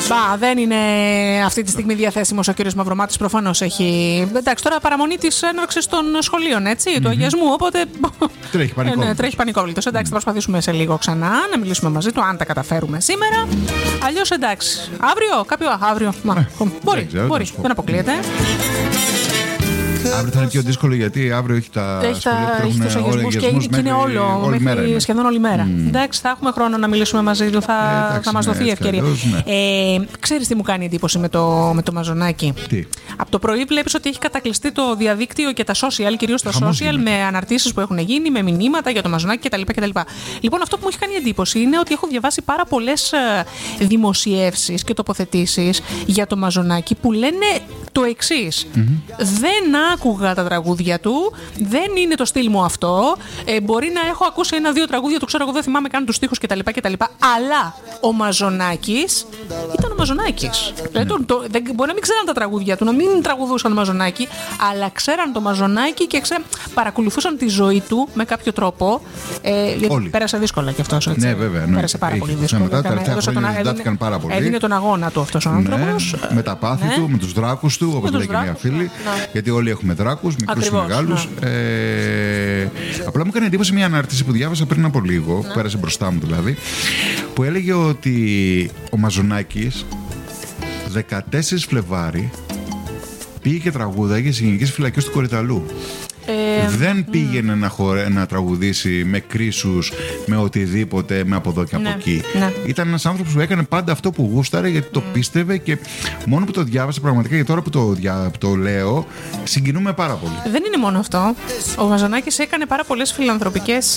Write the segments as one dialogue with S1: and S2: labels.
S1: Δεν είναι αυτή τη στιγμή διαθέσιμος ο κύριος Μαυρομάτης. Προφανώς έχει. Εντάξει, τώρα παραμονή της έναρξης των σχολείων, έτσι, του αγιασμού. Οπότε. Τρέχει πανικόβλητος. Εντάξει, θα προσπαθήσουμε σε λίγο ξανά να μιλήσουμε μαζί του, αν τα καταφέρουμε σήμερα. Αλλιώς εντάξει. Αύριο. Μπορεί, δεν αποκλείεται.
S2: Αύριο θα είναι πιο δύσκολο γιατί αύριο έχει τα
S1: σχολεία που έχουν αγιασμούς και είναι όλη μέρα. Σχεδόν όλη μέρα. Εντάξει, θα έχουμε χρόνο να μιλήσουμε μαζί του, θα μας δοθεί η ευκαιρία. Ξέρεις τι μου κάνει εντύπωση με το Μαζονάκι?
S2: Τι?
S1: Από το πρωί βλέπεις ότι έχει κατακλειστεί το διαδίκτυο και τα social, κυρίως τα social, με αναρτήσεις που έχουν γίνει, με μηνύματα για το Μαζονάκι κτλ. Λοιπόν, αυτό που μου έχει κάνει εντύπωση είναι ότι έχω διαβάσει πάρα πολλές δημοσιεύσεις και τοποθετήσεις για το Μαζονάκι που λένε το εξής. Δεν άκουγα τα τραγούδια του, δεν είναι το στυλ μου αυτό. Μπορεί να έχω ακούσει 1-2 τραγούδια του, ξέρω εγώ, δεν θυμάμαι καν τους στίχους κτλ. Αλλά ο Μαζονάκης ήταν ο Μαζονάκης. Μπορεί να μην ξέραν τα τραγούδια του, να μην τραγουδούσαν Μαζονάκι, αλλά ξέραν το Μαζονάκι και παρακολουθούσαν τη ζωή του με κάποιο τρόπο. Γιατί πέρασε δύσκολα κι αυτός.
S2: Ναι, βέβαια. Ναι.
S1: Πέρασε πάρα πολύ δύσκολα.
S2: Διδάθηκαν πάρα πολύ.
S1: Έδινε τον αγώνα του αυτός ο άνθρωπος.
S2: Με τα πάθη του, με τους δράκους του, όπως λέει και μια φίλη. Γιατί όλοι έχουμε δράκους, μικρούς και μεγάλους. Απλά μου έκανε εντύπωση μια ανάρτηση που διάβασα πριν από λίγο, που πέρασε μπροστά μου δηλαδή, που έλεγε ότι ο Μαζονάκης 14 Φλεβάρι πήγε και τραγούδαγε στις γενικές φυλακές του Κορυδαλού. Δεν πήγαινε να τραγουδήσει με κρίσους, με οτιδήποτε, με από εδώ και από εκεί. Ήταν ένας άνθρωπος που έκανε πάντα αυτό που γούσταρε, γιατί το πίστευε, και μόνο που το διάβασα πραγματικά, και τώρα που το λέω, συγκινούμε πάρα πολύ. Δεν
S1: είναι μόνο αυτό. Ο Μαζονάκης έκανε πάρα πολλές φιλανθρωπικές,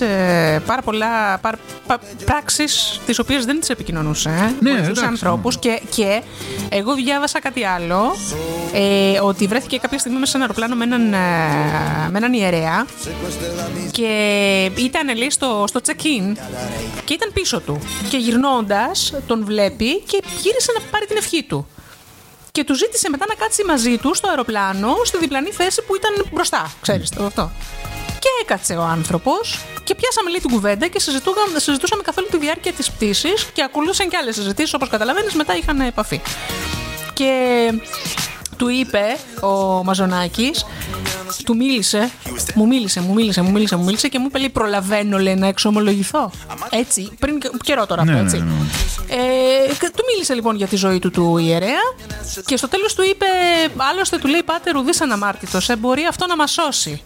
S1: πράξεις, τις οποίες δεν τις επικοινωνούσε. Βοηθούσε ανθρώπους. Και εγώ διάβασα κάτι άλλο, ότι βρέθηκε κάποια στιγμή μέσα σε ένα αεροπλάνο με έναν ιερέα και ήταν, λέει, στο check-in και ήταν πίσω του και γυρνώντας τον βλέπει και γύρισε να πάρει την ευχή του και του ζήτησε μετά να κάτσει μαζί του στο αεροπλάνο στη διπλανή θέση που ήταν μπροστά, ξέρεις το αυτό. Και έκατσε ο άνθρωπος και πιάσαμε, λέει, την κουβέντα και συζητούσαμε καθ' όλη τη διάρκεια της πτήσης και ακολούθησαν και άλλες συζητήσεις, όπως καταλαβαίνεις, μετά είχαν επαφή. Και του είπε ο Μαζονάκης, μου μίλησε και μου είπε, λέει, προλαβαίνω, λέει, να εξομολογηθώ. Έτσι, πριν καιρό τώρα αυτό, έτσι. Του μίλησε λοιπόν για τη ζωή του ιερέα και στο τέλος του είπε, άλλωστε, του λέει, πάτερ ουδής αναμάρτητος, μπορεί αυτό να μας σώσει.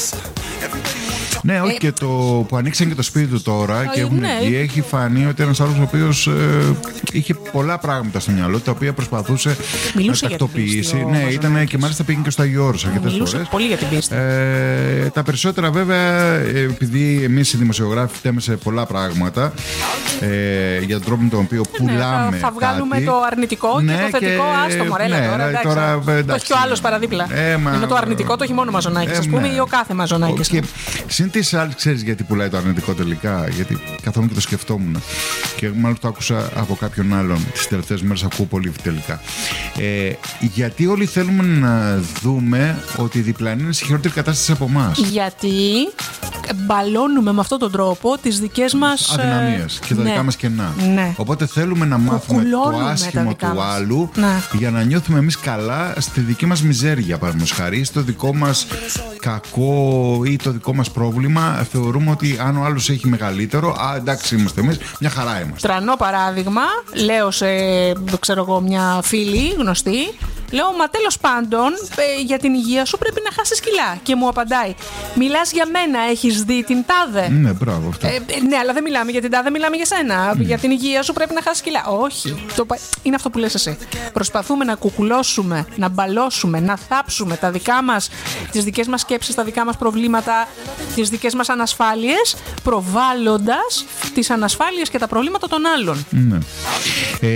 S2: Ναι, όχι, και το που ανοίξαν και το σπίτι του τώρα και έχουν βγει, έχει φανεί ότι ένας άλλος ο οποίος είχε πολλά πράγματα στο μυαλό του, τα οποία προσπαθούσε να τακτοποιήσει. Ναι, ήταν, και μάλιστα πήγαινε και στο Αγιο Όρος αρκετές φορές.
S1: Πολύ για την πίστη.
S2: Τα περισσότερα, βέβαια, επειδή εμείς οι δημοσιογράφοι φταίμε σε πολλά πράγματα για τον τρόπο με τον οποίο πουλάμε.
S1: Θα βγάλουμε το αρνητικό και το θετικό, άστο μωρέλα τώρα. Το έχει και ο άλλος παραδίπλα. Είναι το αρνητικό, το έχει μόνο ο Μαζονάκης, ας πούμε, ή ο κάθε Μαζονάκης.
S2: Συν τις άλλες, ξέρεις γιατί πουλάει το αρνητικό τελικά? Γιατί καθόμουν και το σκεφτόμουν. Και μάλλον το άκουσα από κάποιον άλλον τις τελευταίες μέρες, ακούω πολύ τελικά. Γιατί όλοι θέλουμε να δούμε ότι οι διπλανοί είναι σε χειρότερη κατάσταση από εμάς.
S1: Γιατί μπαλώνουμε με αυτόν τον τρόπο τις δικές μας
S2: αδυναμίες και τα δικά μας κενά.
S1: Ναι.
S2: Οπότε θέλουμε να μάθουμε το άσχημο του άλλου, για να νιώθουμε εμείς καλά στη δική μας μιζέρια, παραδείγματος χάρη, στο δικό μας κακό ή το δικό μας πρόβλημα. Θεωρούμε ότι αν ο άλλος έχει μεγαλύτερο, εντάξει, είμαστε εμείς, μια χαρά είμαστε.
S1: Τρανό παράδειγμα, λέω σε, ξέρω εγώ, μια φίλη γνωστή, λέω, μα τέλος πάντων, για την υγεία σου πρέπει να χάσεις κιλά. Και μου απαντάει, μιλάς για μένα, έχεις δει την τάδε?
S2: Ναι, μπράβο αυτό.
S1: Ναι, αλλά δεν μιλάμε για την τάδε, μιλάμε για σένα. Για την υγεία σου πρέπει να χάσεις κιλά. Όχι. Είναι αυτό που λες εσύ. Προσπαθούμε να κουκουλώσουμε, να μπαλώσουμε, να θάψουμε τις δικές μας σκέψεις, τα δικά μας προβλήματα, τις δικές μας ανασφάλειες, προβάλλοντας τις ανασφάλειες και τα προβλήματα των άλλων.
S2: Ναι.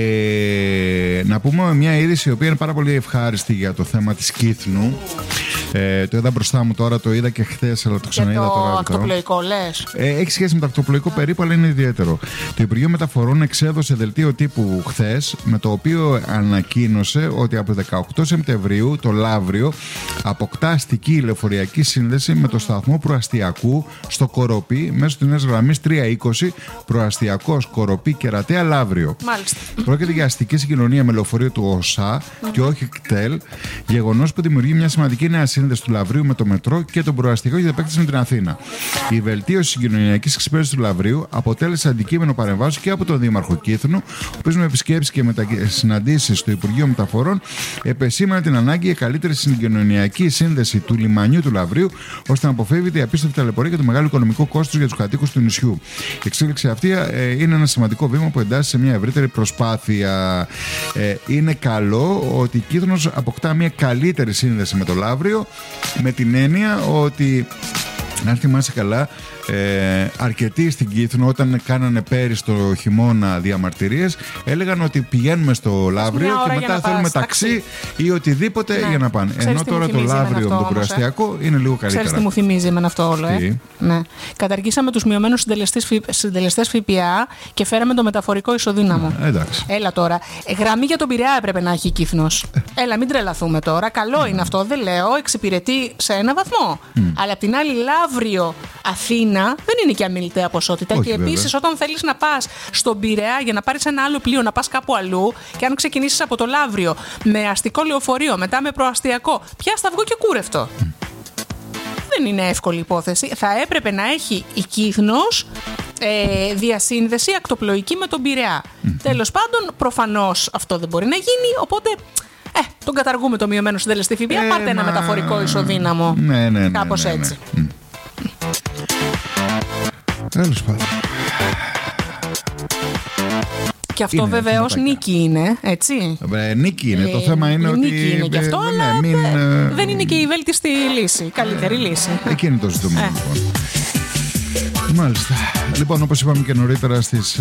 S2: Να πούμε μια είδηση η οποία είναι πάρα πολύ ευχάριστη για το θέμα της Κύθνου. Το είδα μπροστά μου τώρα, το είδα και χθες, αλλά το ξαναείδα τώρα.
S1: Το ακτοπλοϊκό λες?
S2: Έχει σχέση με το ακτοπλοϊκό περίπου, αλλά είναι ιδιαίτερο. Το Υπουργείο Μεταφορών εξέδωσε δελτίο τύπου χθες, με το οποίο ανακοίνωσε ότι από 18 Σεπτεμβρίου το Λαύριο αποκτά αστική λεωφορειακή σύνδεση με το σταθμό προαστιακού στο Κοροπή μέσω της νέας γραμμής 320 προαστιακός Κοροπή Κερατέα Λαύριο.
S1: Μάλιστα.
S2: Πρόκειται για αστική συγκοινωνία με λεωφορείο του ΟΣΑ και όχι ΚΤΕΛ, γεγονός που δημιουργεί μια σημαντική νέα σύνδεση του Λαυρίου με το μετρό και τον προαστιακό για επέκταση με την Αθήνα. Η βελτίωση συγκοινωνιακής εξυπηρέτησης του Λαυρίου αποτέλεσε αντικείμενο παρεμβάσεων και από τον Δήμαρχο Κύθνου, ο οποίος με επισκέψεις και συναντήσεις στο Υπουργείο Μεταφορών επεσήμανε την ανάγκη για καλύτερη συγκοινωνιακή σύνδεση του λιμανιού του Λαυρίου, ώστε να αποφεύγεται η απίστευτη ταλαιπωρία και το μεγάλο οικονομικό κόστος για τους κατοίκους του νησιού. Η εξέλιξη αυτή είναι ένα σημαντικό βήμα που εντάσσει σε μια ευρύτερη προσπάθεια. Είναι καλό ότι η Κύθνος αποκτά μια καλύτερη σύνδεση με το Λαύριο, με την έννοια ότι, αν θυμάσαι καλά, αρκετοί στην Κύθνο, όταν κάνανε πέρυσι το χειμώνα διαμαρτυρίες, έλεγαν ότι πηγαίνουμε στο Λαύριο και μετά θέλουμε ταξί ή οτιδήποτε για να πάνε. Ενώ τώρα το Λαύριο με το προαστιακό είναι λίγο καλύτερα.
S1: Ξέρεις τι μου θυμίζει με αυτό όλο, Ναι. Καταργήσαμε τους μειωμένους συντελεστές ΦΠΑ και φέραμε το μεταφορικό ισοδύναμο.
S2: Εντάξει.
S1: Έλα τώρα. Γραμμή για τον Πειραιά έπρεπε να έχει η Κύθνος. Έλα, μην τρελαθούμε τώρα. Καλό είναι αυτό, δεν λέω. Εξυπηρετεί σε ένα βαθμό. Αλλά απ' την άλλη, Λαύριο, Αθήνα δεν είναι και αμιλητέα ποσότητα.
S2: Όχι,
S1: και επίσης, όταν θέλεις να πας στον Πειραιά για να πάρεις ένα άλλο πλοίο, να πας κάπου αλλού, και αν ξεκινήσεις από το Λαύριο με αστικό λεωφορείο, μετά με προαστιακό, πια σταυγό και κούρευτο. Δεν είναι εύκολη υπόθεση. Θα έπρεπε να έχει η Κύθνος διασύνδεση ακτοπλοϊκή με τον Πειραιά. Τέλος πάντων, προφανώς αυτό δεν μπορεί να γίνει, οπότε τον καταργούμε το μειωμένο συντελεστή ΦΠΑ. Πάρτε ένα μεταφορικό ισοδύναμο. Κάπως έτσι.
S2: Τέλος πάντων.
S1: Και αυτό βεβαίως νίκη είναι, έτσι.
S2: Νίκη είναι. Το θέμα είναι ότι.
S1: Νίκη είναι και αυτό, αλλά δεν είναι και η βέλτιστη λύση. Η καλύτερη λύση.
S2: Εκεί είναι το ζητούμενο, λοιπόν. Μάλιστα. Λοιπόν, όπως είπαμε και νωρίτερα, στις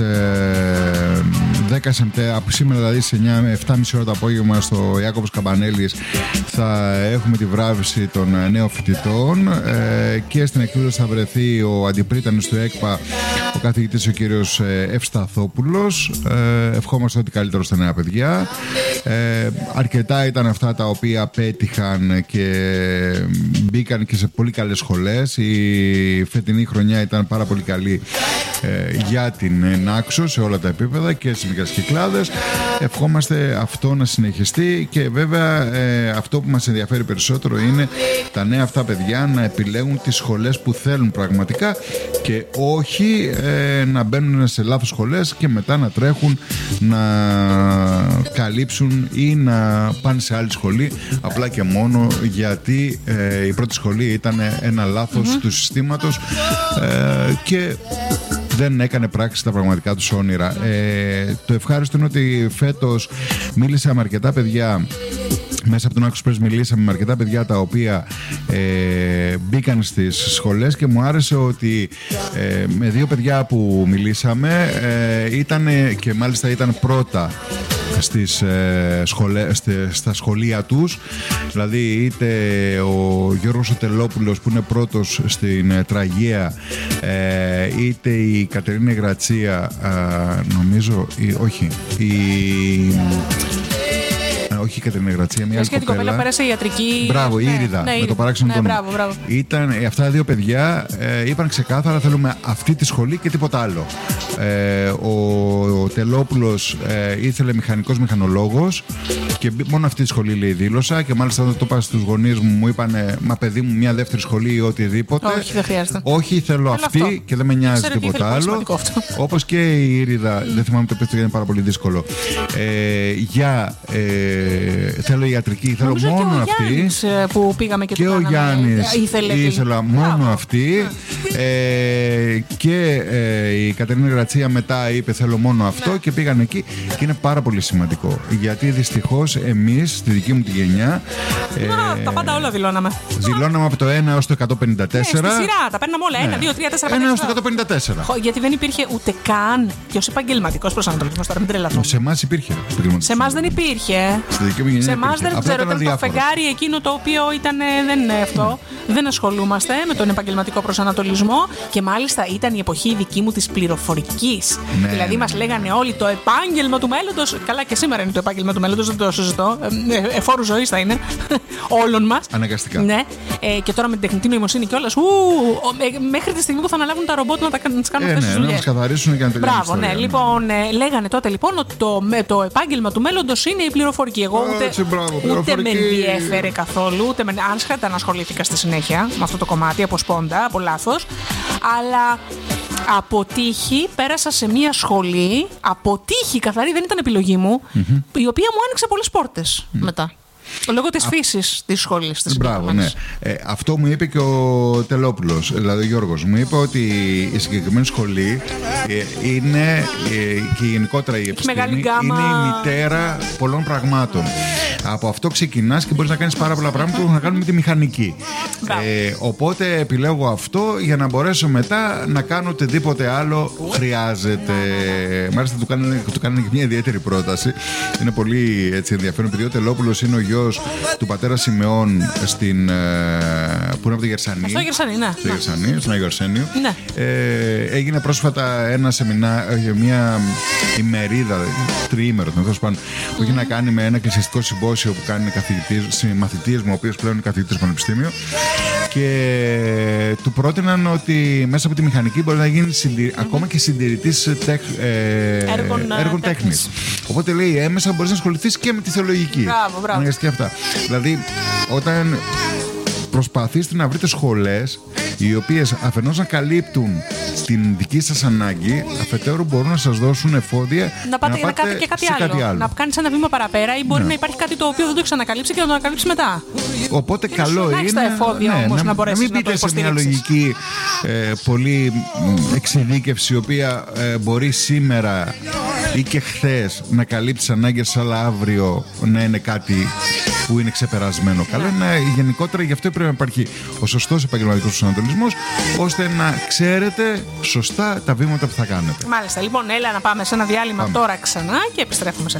S2: 10 Σεπτεμβρίου, από σήμερα δηλαδή σε 7.30 ώρα το απόγευμα στο Ιάκωβος Καμπανέλης, θα έχουμε τη βράβευση των νέων φοιτητών και στην εκδήλωση θα βρεθεί ο αντιπρίτανης του ΕΚΠΑ, ο καθηγητής ο κύριος Ευσταθόπουλος. Ευχόμαστε ό,τι καλύτερο στα νέα παιδιά. Αρκετά ήταν αυτά τα οποία πέτυχαν και μπήκαν και σε πολύ καλές σχολές. Η φετινή χρονιά ήταν πάρα πολύ καλή για την Νάξο σε όλα τα επίπεδα και στις μικρές Κυκλάδες. Ευχόμαστε αυτό να συνεχιστεί και βέβαια αυτό που μας ενδιαφέρει περισσότερο είναι τα νέα αυτά παιδιά να επιλέγουν τις σχολές που θέλουν πραγματικά και όχι να μπαίνουν σε λάθος σχολές και μετά να τρέχουν να καλύψουν ή να πάνε σε άλλη σχολή απλά και μόνο γιατί η πρώτη σχολή ήταν ένα λάθος του συστήματος και δεν έκανε πράξη τα πραγματικά τους όνειρα. Το ευχάριστο είναι ότι φέτος μίλησα με αρκετά παιδιά. Μέσα από τον Άκους Πρέσβη μιλήσαμε με αρκετά παιδιά τα οποία μπήκαν στις σχολές και μου άρεσε ότι με δύο παιδιά που μιλήσαμε ήταν και μάλιστα ήταν πρώτα στα σχολεία τους, δηλαδή είτε ο Γιώργος Τελόπουλος που είναι πρώτος στην Τραγία, είτε η Κατερίνα Γρατσία, νομίζω, όχι η Κατερίνα Γρατσία, μια άλλη κοπέλα.
S1: κοπέλα πέρασε ιατρική.
S2: Μπράβο, η Ήριδα, με το παράξενο τόνο.
S1: Μπράβο.
S2: Ήταν αυτά τα δύο παιδιά, είπαν ξεκάθαρα θέλουμε αυτή τη σχολή και τίποτα άλλο. Ο Τελόπουλος ήθελε μηχανικός μηχανολόγος και μόνο αυτή τη σχολή λέει δήλωσα και μάλιστα όταν το είπα στους γονείς μου είπαν μα παιδί μου μια δεύτερη σχολή ή οτιδήποτε.
S1: Όχι, δεν χρειάζεται.
S2: Όχι, θέλω αυτή αυτό. Και δεν με νοιάζει τίποτα άλλο. Όπως και η Ήριδα, δεν θυμάμαι το πες, είναι πάρα πολύ δύσκολο. Θέλω ιατρική, θέλω μόνο αυτή.
S1: Γιάννης, που πήγαμε και
S2: ο Γιάννης ήθελα μόνο αυτή. Και η Κατερίνα Γρατσία μετά είπε θέλω μόνο αυτό και πήγαν εκεί και είναι πάρα πολύ σημαντικό γιατί δυστυχώς εμείς στη δική μου τη γενιά
S1: τα πάντα όλα δηλώναμε
S2: από το 1 έως το 154
S1: στη σειρά τα παίρναμε όλα 1, 2, 3, 4, 5
S2: 1 έως το 154
S1: γιατί δεν υπήρχε ούτε καν ποιος επαγγελματικός προσανατολισμός τώρα μην τρελαθούμε
S2: σε εμάς υπήρχε
S1: σε εμάς δεν υπήρχε
S2: δική μου γενιά.
S1: Σε εμάς δεν ξέρω, ήταν το φεγγάρι εκείνο το οποίο ήταν. Δεν είναι αυτό. Δεν ασχολούμαστε με τον επαγγελματικό προσανατολισμό και μάλιστα ήταν η εποχή δική μου της πληροφορικής. Δηλαδή μας λέγανε όλοι το επάγγελμα του μέλλοντος. Καλά, και σήμερα είναι το επάγγελμα του μέλλοντος, δεν το συζητώ. Εφόρου ζωής θα είναι όλων μας.
S2: Αναγκαστικά.
S1: Ναι. Και τώρα με την τεχνητή νοημοσύνη κιόλας. Μέχρι τη στιγμή που θα αναλάβουν τα ρομπότ να τις κάνουν αυτές τις δουλειές.
S2: Να τις καθαρίσουν και να τελειώσουν.
S1: Μπράβο, ναι. Λοιπόν, λέγανε τότε λοιπόν ότι το επάγγελμα του μέλλοντος είναι η πληροφορική. Εγώ ούτε με ενδιέφερε καθόλου, ούτε με άσχετα να ασχολήθηκα στη συνέχεια με αυτό το κομμάτι από σπόντα, από λάθος. Αλλά από τύχη πέρασα σε μια σχολή, από τύχη καθαρή, δεν ήταν επιλογή μου, η οποία μου άνοιξε πολλές πόρτες μετά. Λόγω της φύσης της σχολής.
S2: Μπράβο, ναι. Αυτό μου είπε και ο Τελόπουλος, δηλαδή ο Γιώργος. Μου είπε ότι η συγκεκριμένη σχολή είναι και γενικότερα η επιστήμη είναι η μητέρα πολλών πραγμάτων. Από αυτό ξεκινάς και μπορείς να κάνεις πάρα πολλά πράγματα που έχουν να κάνουν με τη μηχανική. Οπότε επιλέγω αυτό για να μπορέσω μετά να κάνω οτιδήποτε άλλο χρειάζεται. Μάλιστα του κάνανε και μια ιδιαίτερη πρόταση. Είναι πολύ έτσι ενδιαφέρον, επειδή ο Τελόπουλος είναι ο γιος του πατέρα Σιμεών που είναι από τη Γερσανή.
S1: Στο Γερσανή, ναι.
S2: Στο Γερσανή, στον Άγιο Αρσένιο.
S1: Ναι.
S2: Έγινε πρόσφατα ένα σεμινάριο, μια ημερίδα, τριήμερο, που έχει να κάνει με ένα εκκλησιαστικό συμπόσιο που κάνει μαθητής μου, ο οποίος πλέον είναι καθηγητής στο πανεπιστήμιο. Και του πρότειναν ότι μέσα από τη μηχανική μπορεί να γίνει ακόμα και συντηρητής έργων τέχνης. Οπότε λέει έμεσα μπορείς να ασχοληθείς και με τη θεολογική.
S1: Μπράβο.
S2: Αυτά. Δηλαδή, όταν προσπαθήστε να βρείτε σχολές οι οποίες αφενός να καλύπτουν την δική σας ανάγκη, αφετέρου μπορούν να σας δώσουν εφόδια
S1: να πάτε και κάτι άλλο. Να κάνεις ένα βήμα παραπέρα ή μπορεί να υπάρχει κάτι το οποίο δεν το έχεις ανακαλύψει και να το ανακαλύψεις μετά.
S2: Οπότε καλό είναι
S1: τα εφόδια όμως να μπορέσεις
S2: να μην μπείτε σε μια λογική πολύ εξειδίκευση, η οποία μπορεί σήμερα ή και χθες να καλύψει ανάγκες, αλλά αύριο να είναι κάτι που είναι ξεπερασμένο. Καλό είναι γενικότερα, γι' αυτό πρέπει να υπάρχει ο σωστός επαγγελματικός προσανατολισμός, ώστε να ξέρετε σωστά τα βήματα που θα κάνετε.
S1: Μάλιστα. Λοιπόν, έλα να πάμε σε ένα διάλειμμα τώρα ξανά και επιστρέφουμε σε